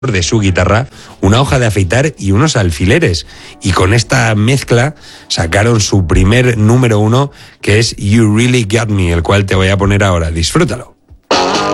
de su guitarra, una hoja de afeitar y unos alfileres. Y con esta mezcla sacaron su primer número 1, que es You Really Got Me, el cual te voy a poner ahora. Disfrútalo.